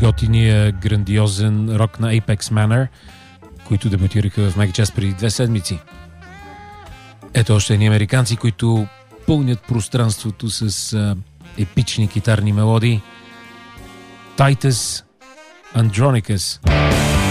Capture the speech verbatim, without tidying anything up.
готиния грандиозен рок на Apex Manor, които дебютираха в Мега Час преди две седмици. Ето още едни американци, които пълнят пространството с а, епични китарни мелодии. Titus Andronicus.